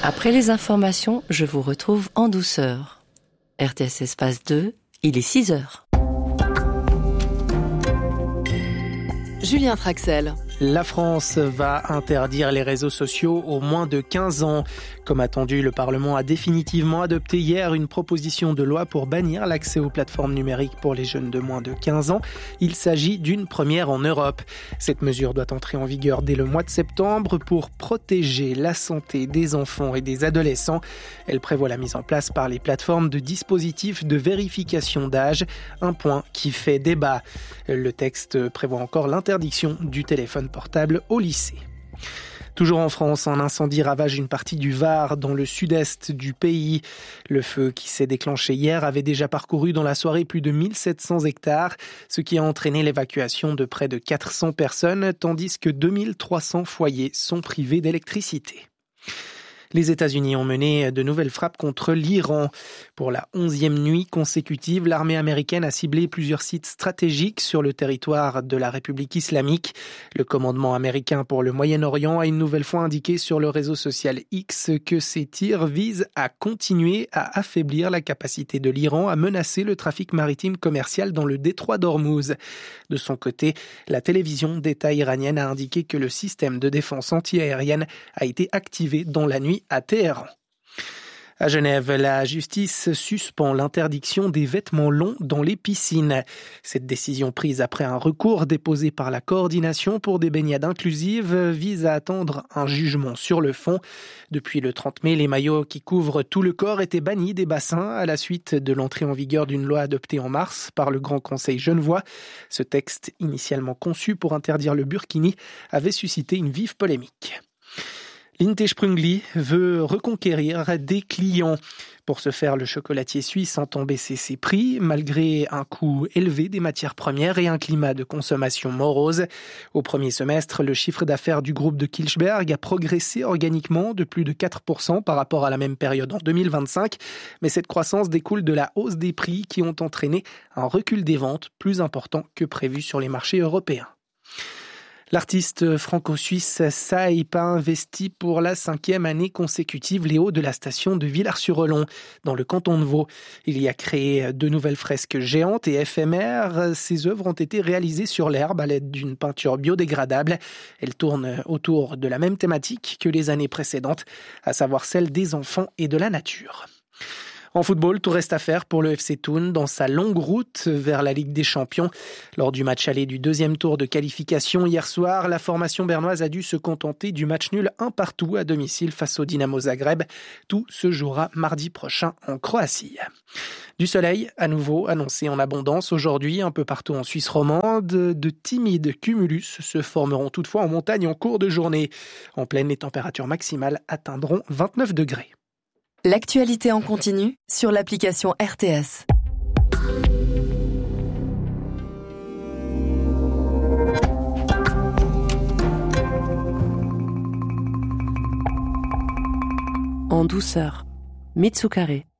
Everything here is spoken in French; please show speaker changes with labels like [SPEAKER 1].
[SPEAKER 1] Après les informations, je vous retrouve en douceur. RTS Espace 2, il est 6h.
[SPEAKER 2] Julien Traxel.
[SPEAKER 3] La France va interdire les réseaux sociaux aux moins de 15 ans. Comme attendu, le Parlement a définitivement adopté hier une proposition de loi pour bannir l'accès aux plateformes numériques pour les jeunes de moins de 15 ans. Il s'agit d'une première en Europe. Cette mesure doit entrer en vigueur dès le mois de septembre pour protéger la santé des enfants et des adolescents. Elle prévoit la mise en place par les plateformes de dispositifs de vérification d'âge, un point qui fait débat. Le texte prévoit encore l'interdiction du téléphone portable au lycée. Toujours en France, un incendie ravage une partie du Var dans le sud-est du pays. Le feu qui s'est déclenché hier avait déjà parcouru dans la soirée plus de 1700 hectares, ce qui a entraîné l'évacuation de près de 400 personnes, tandis que 2300 foyers sont privés d'électricité. Les États-Unis ont mené de nouvelles frappes contre l'Iran. Pour la 11e nuit consécutive, l'armée américaine a ciblé plusieurs sites stratégiques sur le territoire de la République islamique. Le commandement américain pour le Moyen-Orient a une nouvelle fois indiqué sur le réseau social X que ces tirs visent à continuer à affaiblir la capacité de l'Iran à menacer le trafic maritime commercial dans le détroit d'Ormuz. De son côté, la télévision d'État iranienne a indiqué que le système de défense antiaérienne a été activé dans la nuit à Téhéran. À Genève, la justice suspend l'interdiction des vêtements longs dans les piscines. Cette décision prise après un recours déposé par la Coordination pour des baignades inclusives vise à attendre un jugement sur le fond. Depuis le 30 mai, les maillots qui couvrent tout le corps étaient bannis des bassins à la suite de l'entrée en vigueur d'une loi adoptée en mars par le Grand Conseil genevois. Ce texte, initialement conçu pour interdire le burkini, avait suscité une vive polémique. Lindt & Sprüngli veut reconquérir des clients. Pour ce faire, le chocolatier suisse entend baisser ses prix, malgré un coût élevé des matières premières et un climat de consommation morose. Au premier semestre, le chiffre d'affaires du groupe de Kilchberg a progressé organiquement de plus de 4% par rapport à la même période en 2025. Mais cette croissance découle de la hausse des prix qui ont entraîné un recul des ventes plus important que prévu sur les marchés européens. L'artiste franco-suisse Saïp a investi pour la 5e année consécutive les hauts de la station de Villars-sur-Olon, dans le canton de Vaud. Il y a créé de nouvelles fresques géantes et éphémères. Ces œuvres ont été réalisées sur l'herbe à l'aide d'une peinture biodégradable. Elles tournent autour de la même thématique que les années précédentes, à savoir celle des enfants et de la nature. En football, tout reste à faire pour le FC Thun dans sa longue route vers la Ligue des Champions. Lors du match aller du deuxième tour de qualification hier soir, la formation bernoise a dû se contenter du match nul 1-1 à domicile face au Dynamo Zagreb. Tout se jouera mardi prochain en Croatie. Du soleil, à nouveau annoncé en abondance aujourd'hui, un peu partout en Suisse romande. De timides cumulus se formeront toutefois en montagne en cours de journée. En pleine, les températures maximales atteindront 29 degrés.
[SPEAKER 2] L'actualité en continu sur l'application RTS.
[SPEAKER 1] En douceur, Mitsukare.